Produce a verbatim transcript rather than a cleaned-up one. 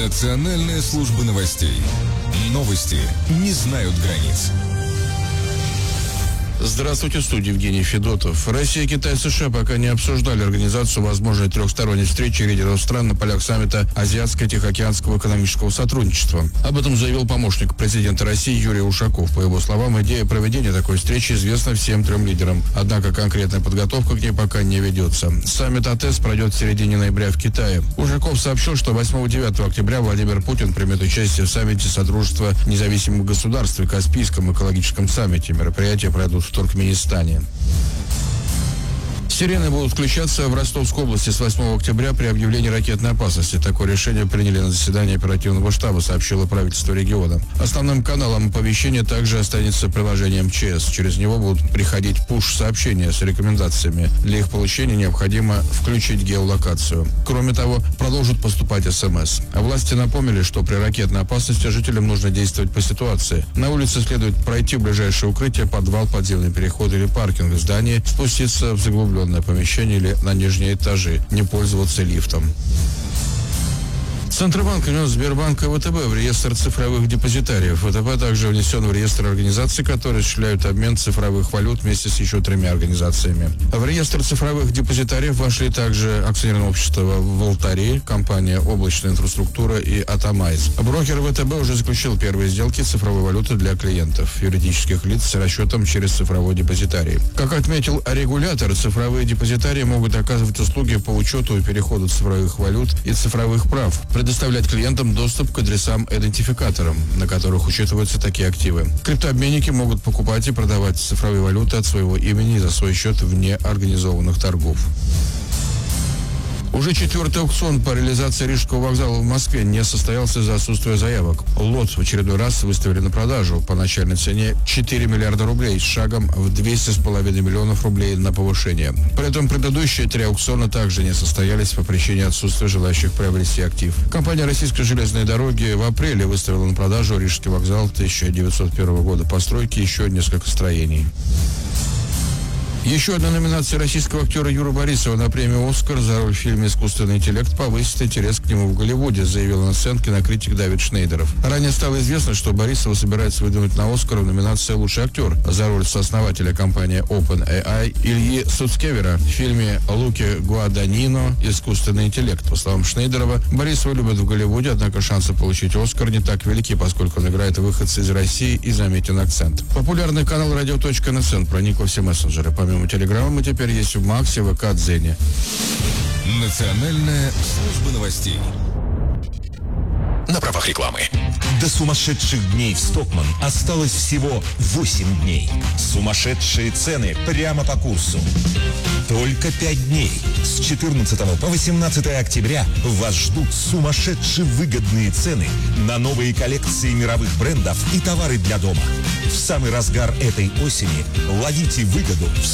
Национальная служба новостей. Новости не знают границ. Здравствуйте, в студии Евгений Федотов. Россия, Китай, США пока не обсуждали организацию возможной трехсторонней встречи лидеров стран на полях саммита Азиатско-Тихоокеанского экономического сотрудничества. Об этом заявил помощник президента России Юрий Ушаков. По его словам, идея проведения такой встречи известна всем трем лидерам. Однако конкретная подготовка к ней пока не ведется. Саммит АТЭС пройдет в середине ноября в Китае. Ушаков сообщил, что восьмого-девятого октября Владимир Путин примет участие в саммите Содружества независимых государств и Каспийском экологическом саммите. Мероприятия пройдут в Туркменистане. Сирены будут включаться в Ростовской области с восьмого октября при объявлении ракетной опасности. Такое решение приняли на заседании оперативного штаба, сообщило правительство региона. Основным каналом оповещения также останется приложение МЧС. Через него будут приходить пуш-сообщения с рекомендациями. Для их получения необходимо включить геолокацию. Кроме того, продолжат поступать СМС. А власти напомнили, что при ракетной опасности жителям нужно действовать по ситуации. На улице следует пройти в ближайшее укрытие, подвал, подземный переход или паркинг в здании, спуститься в заглубленное помещение или на нижние этажи, не пользоваться лифтом. Центробанк внес Сбербанк и ВТБ в реестр цифровых депозитариев. ВТБ также внесен в реестр организаций, которые осуществляют обмен цифровых валют вместе с еще тремя организациями. В реестр цифровых депозитариев вошли также акционерное общество «Волтари», компания «Облачная инфраструктура» и «Атомайз». Брокер ВТБ уже заключил первые сделки цифровой валюты для клиентов, юридических лиц с расчетом через цифровой депозитарий. Как отметил регулятор, цифровые депозитарии могут оказывать услуги по учету и переходу цифровых валют и цифровых прав, предоставлять клиентам доступ к адресам-идентификаторам, на которых учитываются такие активы. Криптообменники могут покупать и продавать цифровые валюты от своего имени и за свой счет вне организованных торгов. Уже четвертый аукцион по реализации Рижского вокзала в Москве не состоялся из-за отсутствия заявок. Лот в очередной раз выставили на продажу по начальной цене четыре миллиарда рублей с шагом в двести с половиной миллионов рублей на повышение. При этом предыдущие три аукциона также не состоялись по причине отсутствия желающих приобрести актив. Компания «Российские железные дороги» в апреле выставила на продажу Рижский вокзал тысяча девятьсот первого года постройки и еще несколько строений. Еще одна номинация российского актера Юры Борисова на премию «Оскар» за роль в фильме «Искусственный интеллект» повысит интерес к нему в Голливуде, заявил на сценке кинокритик Давид Шнейдеров. Ранее стало известно, что Борисова собирается выдвинуть на «Оскар» в номинации «Лучший актер» за роль сооснователя компании OpenAI Ильи Суцкевера в фильме Луки Гуаданино «Искусственный интеллект». По словам Шнейдерова, Борисова любят в Голливуде, однако шансы получить «Оскар» не так велики, поскольку он играет выходца из России и заметен акцент. Популярный канал радио точка эн эс эн проник во все мессенджеры. Помимо Телеграма мы теперь есть в Максе, ВК, Дзене. Национальная служба новостей. На правах рекламы. До сумасшедших дней в Стокман осталось всего восемь дней. Сумасшедшие цены прямо по курсу. Только пять дней. С четырнадцатого по восемнадцатое октября вас ждут сумасшедшие выгодные цены на новые коллекции мировых брендов и товары для дома. В самый разгар этой осени ловите выгоду в